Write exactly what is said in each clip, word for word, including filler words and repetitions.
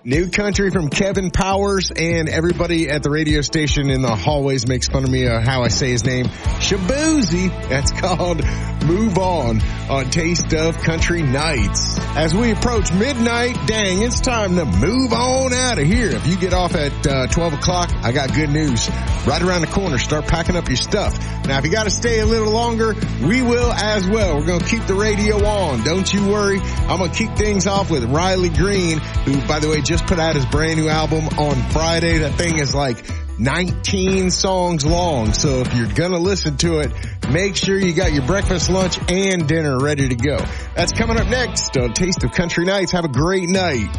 New country from Kevin Powers, and everybody at the radio station in the hallways makes fun of me uh, how I say his name. Shabuzi. That's called Move On on Taste of Country Nights. As we approach midnight, dang, it's time to move on out of here. If you get off at uh, twelve o'clock, I got good news. Right around the corner, start packing up your stuff. Now, if you got to stay a little longer, we will as well. We're going to keep the radio on. Don't you worry. I'm going to kick things off with Riley Green, who, by the way, just put out his brand new album on Friday. That thing is like nineteen songs long. So if you're going to listen to it, make sure you got your breakfast, lunch, and dinner ready to go. That's coming up next on Taste of Country Nights. Have a great night.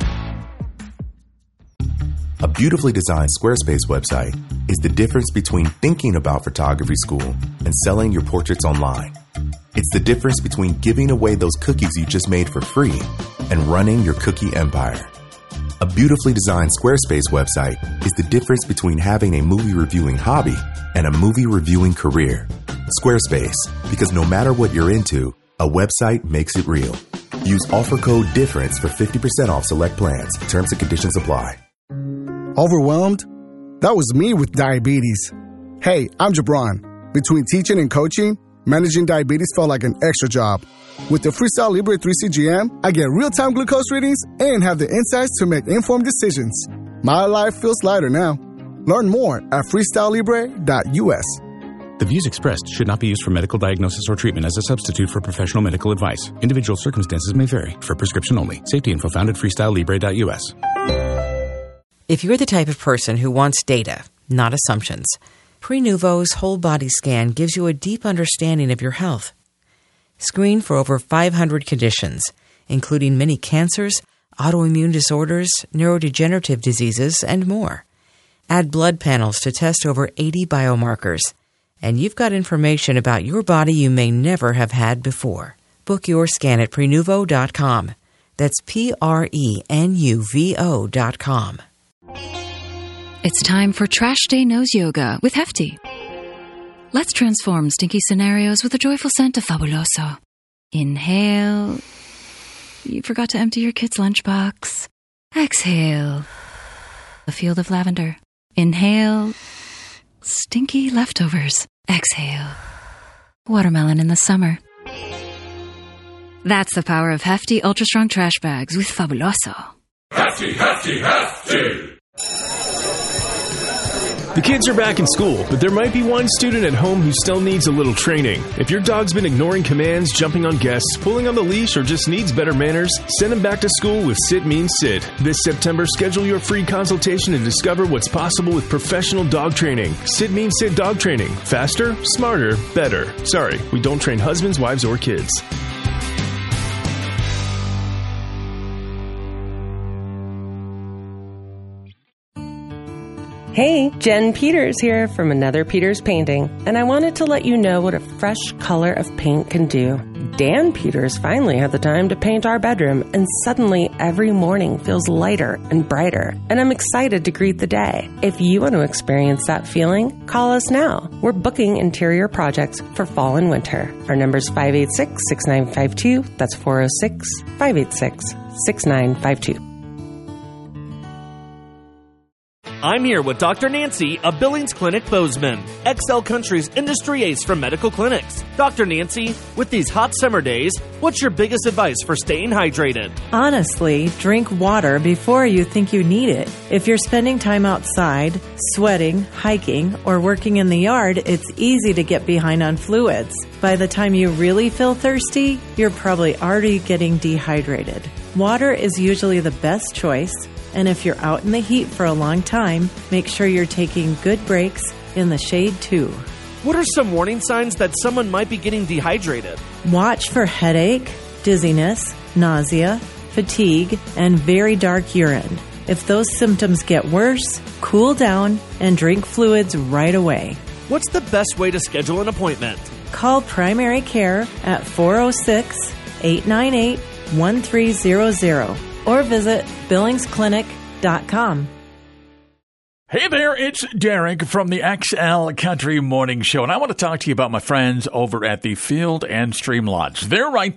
A beautifully designed Squarespace website is the difference between thinking about photography school and selling your portraits online. It's the difference between giving away those cookies you just made for free and running your cookie empire. A beautifully designed Squarespace website is the difference between having a movie reviewing hobby and a movie reviewing career. Squarespace, because no matter what you're into, a website makes it real. Use offer code DIFFERENCE for fifty percent off select plans. Terms and conditions apply. Overwhelmed? That was me with diabetes. Hey, I'm Jabron. Between teaching and coaching, managing diabetes felt like an extra job. With the Freestyle Libre three C G M, I get real-time glucose readings and have the insights to make informed decisions. My life feels lighter now. Learn more at freestyle libre dot u s. The views expressed should not be used for medical diagnosis or treatment as a substitute for professional medical advice. Individual circumstances may vary. For prescription only. Safety info found at freestyle libre dot u s. If you're the type of person who wants data, not assumptions, Prenuvo's whole body scan gives you a deep understanding of your health. Screen for over five hundred conditions, including many cancers, autoimmune disorders, neurodegenerative diseases, and more. Add blood panels to test over eighty biomarkers, and you've got information about your body you may never have had before. Book your scan at prenuvo dot com. That's P R E N U V O dot com. It's time for Trash Day Nose Yoga with Hefty. Let's transform stinky scenarios with a joyful scent of Fabuloso. Inhale. You forgot to empty your kid's lunchbox. Exhale. A field of lavender. Inhale. Stinky leftovers. Exhale. Watermelon in the summer. That's the power of Hefty Ultra Strong Trash Bags with Fabuloso. Hefty, Hefty, Hefty! The kids are back in school, but there might be one student at home who still needs a little training. If your dog's been ignoring commands, jumping on guests, pulling on the leash, or just needs better manners, send him back to school with Sit Means Sit. This September, schedule your free consultation and discover what's possible with professional dog training. Sit Means Sit dog training. Faster, smarter, better. Sorry, we don't train husbands, wives, or kids. Hey, Jen Peters here from Another Peters Painting, and I wanted to let you know what a fresh color of paint can do. Dan Peters finally had the time to paint our bedroom, and suddenly every morning feels lighter and brighter, and I'm excited to greet the day. If you want to experience that feeling, call us now. We're booking interior projects for fall and winter. Our number's five eight six, six nine five two. That's four oh six, five eight six, six nine five two. I'm here with Doctor Nancy of Billings Clinic Bozeman, X L Country's industry ace from medical clinics. Doctor Nancy, with these hot summer days, what's your biggest advice for staying hydrated? Honestly, drink water before you think you need it. If you're spending time outside, sweating, hiking, or working in the yard, it's easy to get behind on fluids. By the time you really feel thirsty, you're probably already getting dehydrated. Water is usually the best choice. And if you're out in the heat for a long time, make sure you're taking good breaks in the shade too. What are some warning signs that someone might be getting dehydrated? Watch for headache, dizziness, nausea, fatigue, and very dark urine. If those symptoms get worse, cool down and drink fluids right away. What's the best way to schedule an appointment? Call primary care at four oh six, eight nine eight, one three zero zero. Or visit billings clinic dot com. Hey there, it's Derek from the X L Country Morning Show, and I want to talk to you about my friends over at the Field and Stream Lodge. They're right